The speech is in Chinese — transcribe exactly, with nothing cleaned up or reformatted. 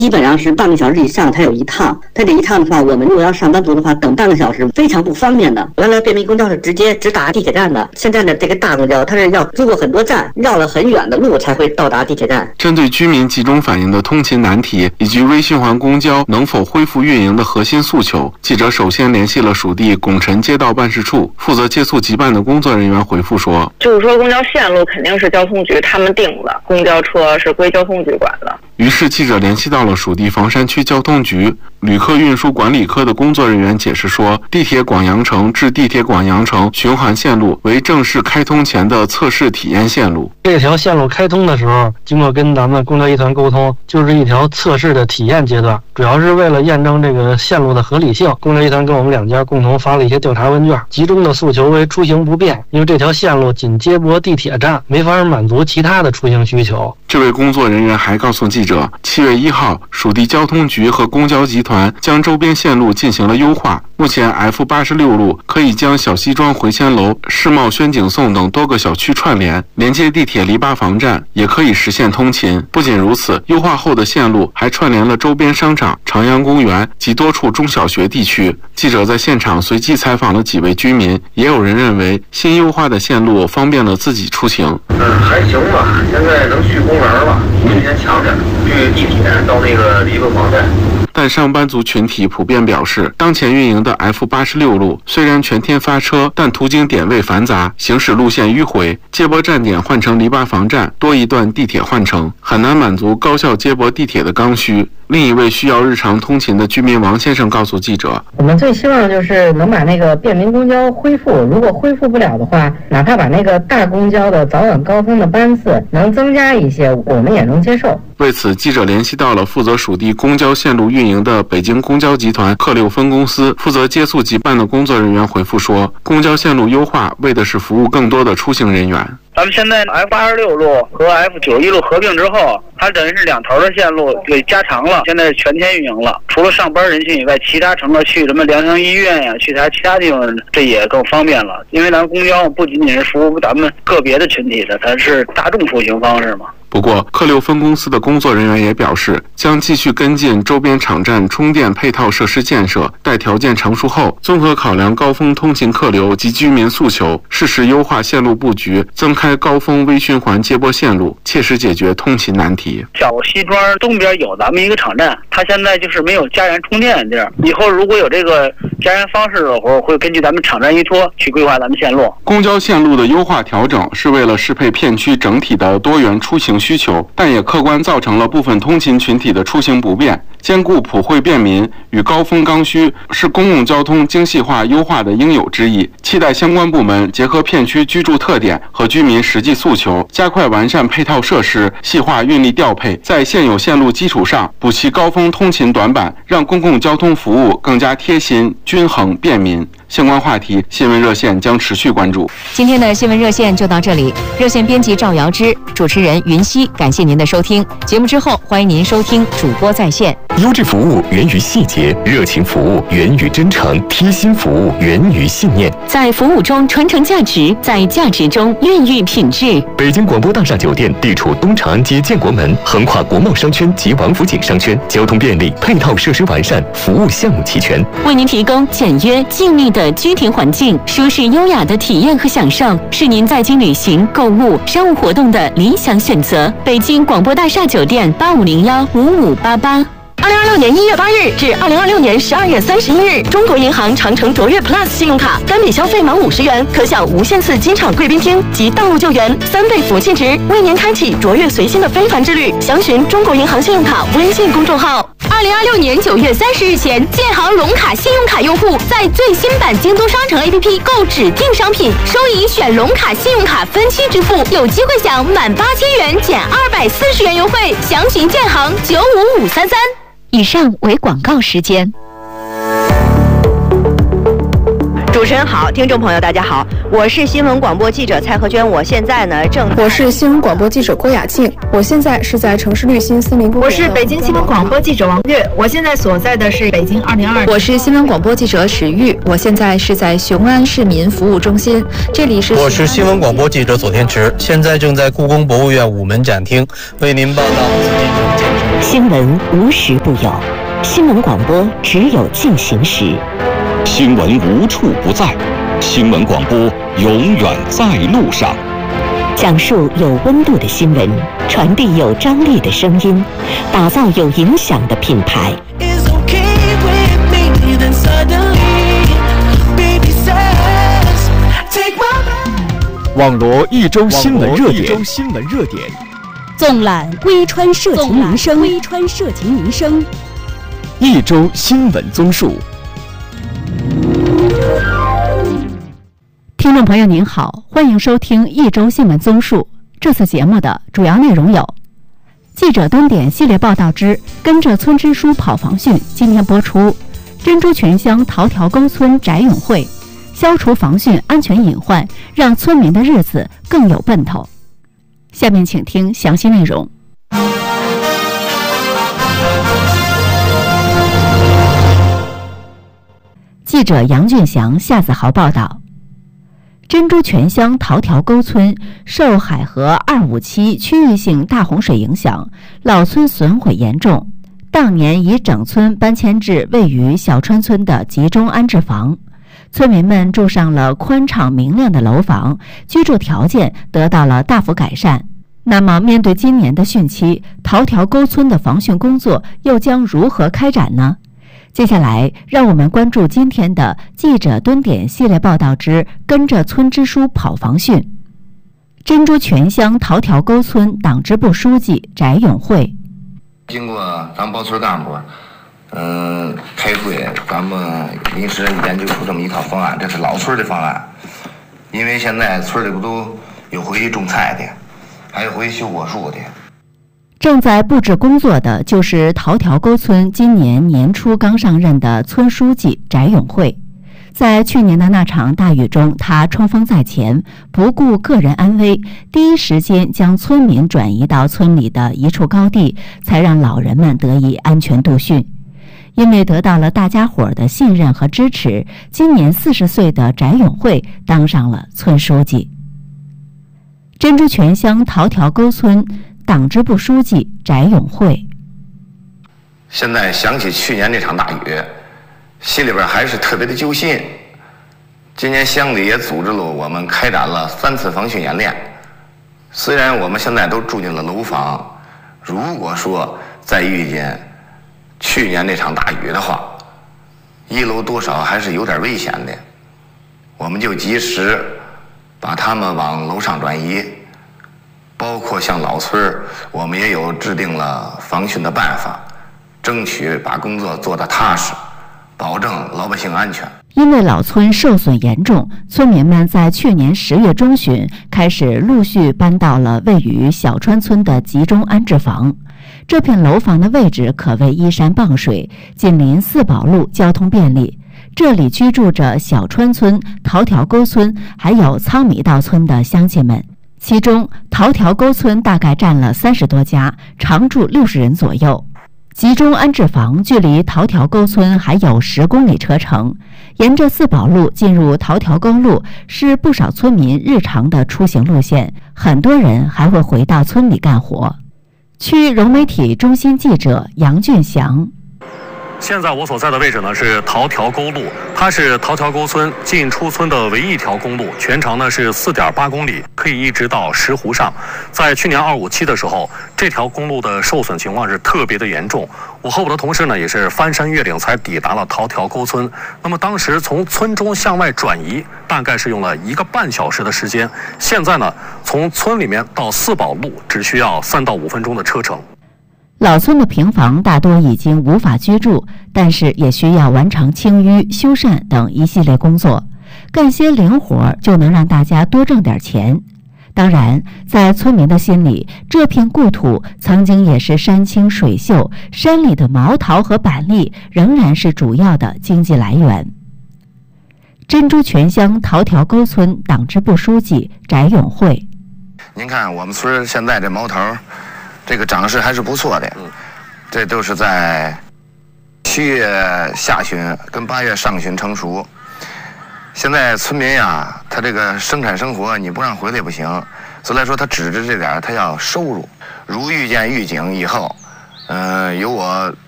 基本上是半个小时以上才有一趟。它这一趟的话，我们如果要上班族的话，等半个小时非常不方便的。原来便民公交是直接直达地铁站的，现在呢这个大公交它是要经过很多站，绕了很远的路才会到达地铁站。 针对居民集中反映的通勤难题以及微循环公交能否恢复运营的核心诉求，记者首先联系了属地拱辰街道办事处负责接触急办的工作人员回复说， 就是说公交线路肯定是交通局他们定的，公交车是归交通局管的。 于是记者联系到了属地房山区交通局旅客运输管理科的工作人员解释说，地铁广阳城至地铁广阳城循环线路为正式开通前的测试体验线路。 这条线路开通的时候，经过跟咱们公交集团沟通，就是一条测试的体验阶段，主要是为了验证这个线路的合理性。公交集团跟我们两家共同发了一些调查问卷，集中的诉求为出行不便，因为这条线路仅接驳地铁站，没法满足其他的出行需求。 这位工作人员还告诉记者，七月一号，属地交通局和公交集团将周边线路进行了优化。目前 F 八十六 路可以将小西庄回迁楼、世贸宣景颂等多个小区串联，连接地铁篱笆房站，也可以实现通勤。不仅如此，优化后的线路还串联了周边商场、长阳公园及多处中小学地区。记者在现场随机采访了几位居民，也有人认为新优化的线路方便了自己出行。 嗯，还行吧，现在能去公园了，比以前强点，去地铁到那个篱笆房站。 但上班族群体普遍表示，当前运营的 F 八十六 路虽然全天发车，但途经点位繁杂，行驶路线迂回，接驳站点换成篱笆房站，多一段地铁换乘，很难满足高效接驳地铁的刚需。另一位需要日常通勤的居民王先生告诉记者， 我们最希望就是能把那个便民公交恢复，如果恢复不了的话，哪怕把那个大公交的早晚高峰的班次能增加一些，我们也能接受。 为此，记者联系到了负责属地公交线路运营的北京公交集团客六分公司负责接触急办的工作人员回复说，公交线路优化为的是服务更多的出行人员。 咱们现在 F 八十六 路和 F 九十一 路合并之后，它等于是两头的线路给加长了，现在是全天运营了。除了上班人群以外，其他乘客去什么良乡医院呀、去他其他地方，这也更方便了。因为咱们公交不仅仅是服务咱们个别的群体的，它是大众出行方式嘛。 不过，客六分公司的工作人员也表示，将继续跟进周边场站充电配套设施建设，待条件成熟后，综合考量高峰通勤客流及居民诉求，适时优化线路布局，增开高峰微循环接驳线路，切实解决通勤难题。 小西庄东边有咱们一个场站，它现在就是没有加燃充电的地儿。以后如果有这个加燃方式的话，会根据咱们场站依托去规划咱们线路。 公交线路的优化调整是为了适配片区整体的多元出行需求，但也客观造成了部分通勤群体的出行不便。兼顾普惠便民与高峰刚需，是公共交通精细化优化的应有之义。期待相关部门结合片区居住特点和居民实际诉求，加快完善配套设施，细化运力调配，在现有线路基础上补齐高峰通勤短板，让公共交通服务更加贴心、均衡、便民。相关话题，新闻热线将持续关注。 今天的新闻热线就到这里，热线编辑赵瑶芝，主持人云熙，感谢您的收听。节目之后，欢迎您收听主播在线。 优质服务源于细节，热情服务源于真诚，贴心服务源于信念。 在服务中传承价值，在价值中孕育品质。 北京广播大厦酒店地处东长安街建国门，横跨国贸商圈及王府井商圈，交通便利，配套设施完善，服务项目齐全， 为您提供简约静谧的居庭环境，舒适优雅的体验和享受，是您在京旅行、购物、商务活动的理想选择。北京广播大厦酒店八五零幺五五八八。二零二六年一月八日至二零二六年十二月三十一日，中国银行长城卓越 Plus 信用卡单笔消费满五十元，可享无限次机场贵宾厅及道路救援三倍福气值，为您开启卓越随心的非凡之旅。详询中国银行信用卡微信公众号。 二零二六年九月三十日前，建行融卡信用卡用户在最新版京东商城 A P P 购指定商品，收银选融卡信用卡分期支付，有机会享满八千元减二百四十元优惠。详询建行九五五三三。 以上为广告时间。 主持人好，听众朋友大家好，我是新闻广播记者蔡和娟，我现在呢正我是新闻广播记者郭雅静，我现在是在城市绿心森林公园。 我是北京新闻广播记者王月，我现在所在的是北京二零二。 我是新闻广播记者史玉，我现在是在雄安市民服务中心，这里是。 我是新闻广播记者左天池，现在正在故宫博物院午门展厅为您报道紫禁城建成。 新闻无时不有，新闻广播只有进行时。 新闻无处不在，新闻广播永远在路上。 讲述有温度的新闻，传递有张力的声音，打造有影响的品牌。 网罗一周新闻热点， 一周新闻热点， 纵览微川社情民生，微川社情民生， 一周新闻综述。 听众朋友您好，欢迎收听一周新闻综述。这次节目的主要内容有：记者蹲点系列报道之跟着村支书跑防汛今天播出；珍珠泉乡桃条沟村翟永会消除防汛安全隐患，让村民的日子更有奔头。下面请听详细内容。记者杨俊祥、夏子豪报道：珍珠泉乡桃条沟村受海河二五七区域性大洪水影响，老村损毁严重。当年已整村搬迁至位于小川村的集中安置房，村民们住上了宽敞明亮的楼房，居住条件得到了大幅改善。那么，面对今年的汛期，桃条沟村的防汛工作又将如何开展呢？接下来，让我们关注今天的记者蹲点系列报道之跟着村支书跑防汛。珍珠泉乡桃条沟村党支部书记翟永会： 经过咱们包村干部嗯、呃，开会，咱们临时研究出这么一套方案，这是老村的方案。因为现在村里不都有回去种菜的，还有回去修果树的。 正在布置工作的就是桃条沟村今年年初刚上任的村书记翟永会。在去年的那场大雨中，他冲锋在前，不顾个人安危，第一时间将村民转移到村里的一处高地，才让老人们得以安全度汛。因为得到了大家伙儿的信任和支持，今年四十岁的翟永会当上了村书记。珍珠泉乡桃条沟村党支部书记翟永会： 现在想起去年那场大雨，心里边还是特别的揪心。今年乡里也组织了我们开展了三次防汛演练。虽然我们现在都住进了楼房，如果说再遇见去年那场大雨的话，一楼多少还是有点危险的。我们就及时把他们往楼上转移。包括像老村，我们也有制定了防汛的办法，争取把工作做得踏实，保证老百姓安全。 因为老村受损严重，村民们在去年十月中旬开始陆续搬到了位于小川村的集中安置房。这片楼房的位置可谓依山傍水，紧邻四宝路，交通便利。这里居住着小川村、桃条沟村还有仓米道村的乡亲们。其中，桃条沟村大概占了三十多家，常住六十人左右。集中安置房距离桃条沟村还有十公里车程，沿着四宝路进入桃条沟路是不少村民日常的出行路线，很多人还会回到村里干活。区融媒体中心记者杨俊祥： 现在我所在的位置呢是桃条沟路，它是桃条沟村进出村的唯一一条公路，全长呢是 四点八公里，可以一直到石湖上。在去年二五七的时候，这条公路的受损情况是特别的严重。我和我的同事呢也是翻山越岭才抵达了桃条沟村。那么当时从村中向外转移，大概是用了一个半小时的时间。现在呢，从村里面到四宝路只需要三到五分钟的车程。 老村的平房大多已经无法居住，但是也需要完成清淤、修缮等一系列工作，干些零活就能让大家多挣点钱。当然，在村民的心里，这片故土曾经也是山清水秀，山里的毛桃和板栗仍然是主要的经济来源。珍珠泉乡桃条沟村党支部书记翟永会： 您看我们村现在这毛桃这个长势还是不错的，这都是在七月下旬跟八月上旬成熟。现在村民呀，他这个生产生活你不让回来不行，所以来说他指着这点他要收入。如遇见预警以后， 嗯、呃，由我